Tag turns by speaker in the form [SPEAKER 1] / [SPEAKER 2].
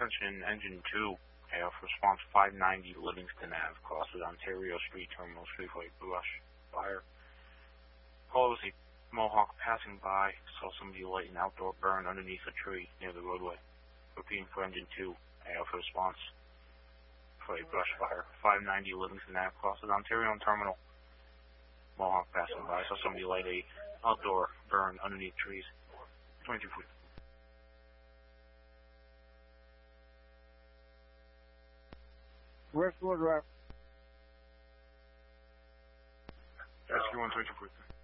[SPEAKER 1] attention, engine 2, response 590 Livingston Ave, crosses Ontario Street, Terminal Street for a brush fire. Call was a Mohawk passing by, saw somebody light an outdoor burn underneath a tree near the roadway. Repeating for engine 2, response for a brush fire. 590 Livingston Ave, crosses Ontario Terminal. Mohawk passing by, saw somebody light a outdoor burn underneath trees. 22 feet.
[SPEAKER 2] Westwood Rock.
[SPEAKER 1] Rescue 122 feet.